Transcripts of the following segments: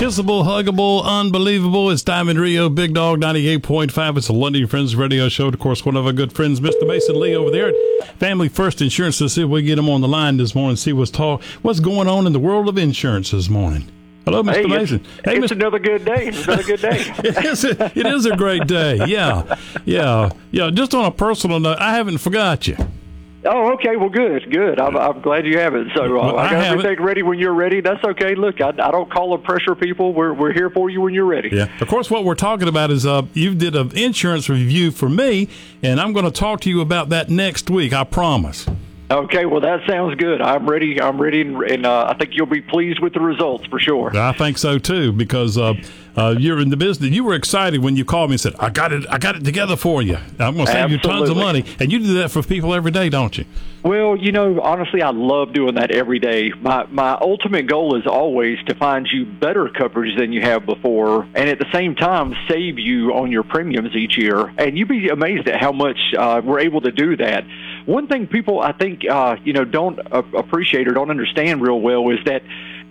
Kissable, huggable, unbelievable. It's Diamond Rio, Big Dog 98.5. It's a London Friends radio show. Of course, one of our good friends, Mr. Mason Lee over there at Family First Insurance. Let's see if we get him on the line this morning, see what's going on in the world of insurance this morning. Hello, Mr. Mason. It's another good day. It's another good day. It is a great day. Yeah. Just on a personal note, I haven't forgot you. Oh, okay. Well, good. I'm glad you have it. So I got everything ready when you're ready. That's okay. Look, I don't call or pressure people. We're here for you when you're ready. Yeah. Of course, what we're talking about is you did an insurance review for me, and I'm going to talk to you about that next week. I promise. Okay, well, that sounds good. I'm ready, and I think you'll be pleased with the results for sure. I think so, too, because you're in the business. You were excited when you called me and said, I got it together for you. I'm going to save you tons of money. And you do that for people every day, don't you? Well, honestly, I love doing that every day. My ultimate goal is always to find you better coverage than you have before, and at the same time, save you on your premiums each year. And you'd be amazed at how much we're able to do that. One thing people, I think, don't appreciate or don't understand real well is that,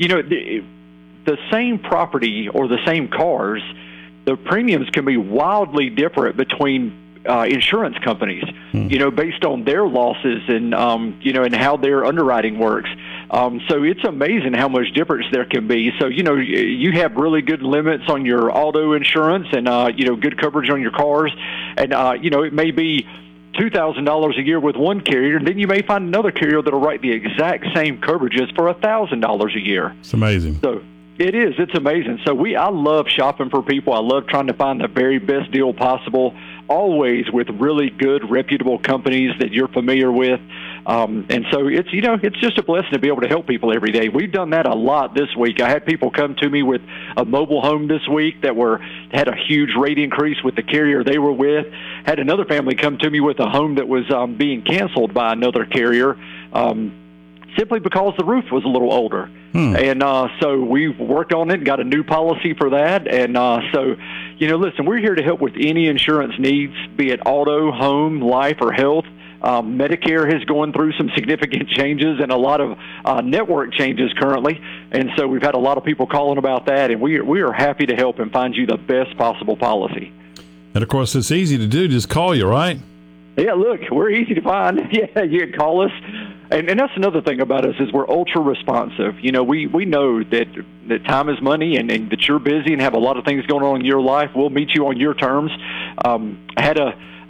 the same property or the same cars, the premiums can be wildly different between insurance companies, based on their losses and, and how their underwriting works. So it's amazing how much difference there can be. So, you have really good limits on your auto insurance and, good coverage on your cars. And, it may be $2,000 a year with one carrier, and then you may find another carrier that'll write the exact same coverages for $1,000 a year. It's amazing. So it is. It's amazing. So I love shopping for people. I love trying to find the very best deal possible, always with really good, reputable companies that you're familiar with. And so it's just a blessing to be able to help people every day. We've done that a lot this week. I had people come to me with a mobile home this week that had a huge rate increase with the carrier they were with. Had another family come to me with a home that was being canceled by another carrier, simply because the roof was a little older. And so we worked on it, got a new policy for that. And so, listen, we're here to help with any insurance needs, be it auto, home, life, or health. Medicare has gone through some significant changes and a lot of network changes currently. And so we've had a lot of people calling about that, and we are happy to help and find you the best possible policy. And, of course, it's easy to do. Just call you, right? Yeah, look, we're easy to find. Yeah, you can call us. And that's another thing about us is we're ultra responsive. We know that time is money and that you're busy and have a lot of things going on in your life. We'll meet you on your terms. I had